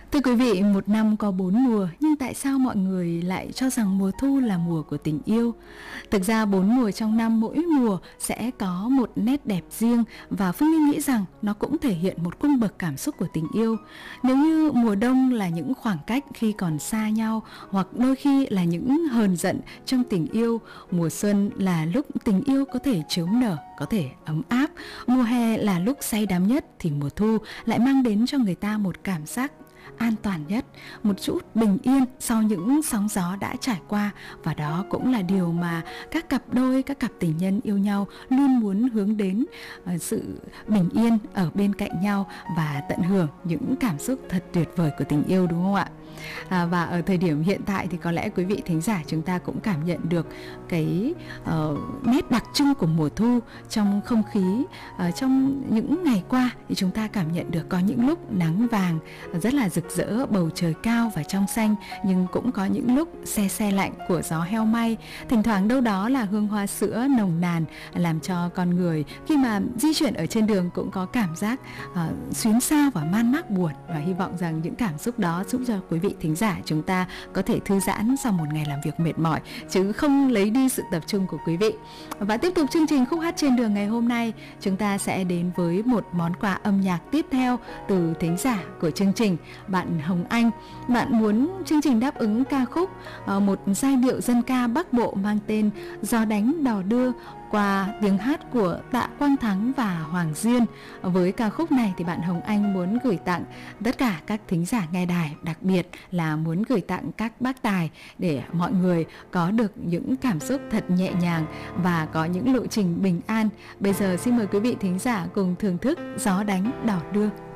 Thưa quý vị, một năm có 4 mùa, nhưng tại sao mọi người lại cho rằng mùa thu là mùa của tình yêu? Thực ra 4 mùa trong năm, mỗi mùa sẽ có một nét đẹp riêng, và Phương Linh nghĩ rằng nó cũng thể hiện một cung bậc cảm xúc của tình yêu. Nếu như mùa đông là những khoảng cách khi còn xa nhau, hoặc đôi khi là những hờn giận trong tình yêu, mùa xuân là lúc tình yêu có thể chớm nở, có thể ấm áp, mùa hè là lúc say đắm nhất, thì mùa thu lại mang đến cho người ta một cảm giác an toàn nhất, một chút bình yên sau những sóng gió đã trải qua. Và đó cũng là điều mà các cặp đôi, các cặp tình nhân yêu nhau luôn muốn hướng đến, sự bình yên ở bên cạnh nhau và tận hưởng những cảm xúc thật tuyệt vời của tình yêu, đúng không ạ? Và ở thời điểm hiện tại thì có lẽ quý vị thính giả chúng ta cũng cảm nhận được cái nét đặc trưng của mùa thu trong không khí. Trong những ngày qua thì chúng ta cảm nhận được có những lúc nắng vàng rất là rực rỡ, bầu trời cao và trong xanh, nhưng cũng có những lúc se se lạnh của gió heo may. Thỉnh thoảng đâu đó là hương hoa sữa nồng nàn, làm cho con người khi mà di chuyển ở trên đường cũng có cảm giác xuyến xao và man mác buồn. Và hy vọng rằng những cảm xúc đó giúp cho quý vị thính giả chúng ta có thể thư giãn sau một ngày làm việc mệt mỏi, chứ không lấy đi sự tập trung của quý vị. Và tiếp tục chương trình Khúc Hát Trên Đường ngày hôm nay, chúng ta sẽ đến với một món quà âm nhạc tiếp theo từ thính giả của chương trình, bạn Hồng Anh. Bạn muốn chương trình đáp ứng ca khúc một giai điệu dân ca Bắc Bộ mang tên Gió Đánh Đò Đưa qua tiếng hát của Tạ Quang Thắng và Hoàng Duyên. Với ca khúc này thì bạn Hồng Anh muốn gửi tặng tất cả các thính giả nghe đài, đặc biệt là muốn gửi tặng các bác tài để mọi người có được những cảm xúc thật nhẹ nhàng và có những lộ trình bình an. Bây giờ xin mời quý vị thính giả cùng thưởng thức Gió Đánh Đò Đưa.